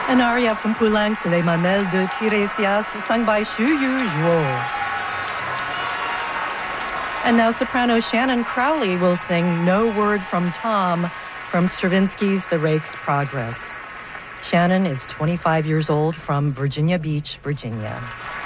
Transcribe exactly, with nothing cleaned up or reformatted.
An aria from Poulenc, Les Mamelles de Tiresias, sung by Xu Yu Zhuo. And now soprano Shannon Crowley will sing No Word from Tom from Stravinsky's The Rake's Progress. Shannon is twenty-five years old from Virginia Beach, Virginia.